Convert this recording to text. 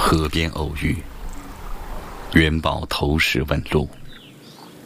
河边偶遇，元宝投石问路。